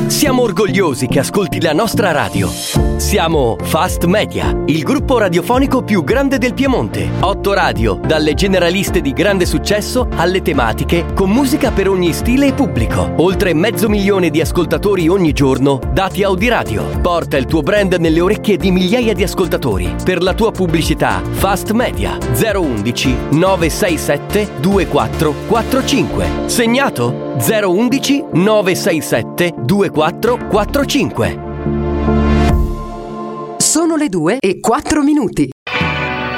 Siamo orgogliosi che ascolti la nostra radio. Siamo Fast Media, il gruppo radiofonico più grande del Piemonte. 8 radio, dalle generaliste di grande successo alle tematiche, con musica per ogni stile e pubblico. Oltre 500.000 di ascoltatori ogni giorno, dati Audiradio. Porta il tuo brand nelle orecchie di migliaia di ascoltatori. Per la tua pubblicità, Fast Media 011 967 2445. Segnato? 011 967 2445. Sono le 2:04.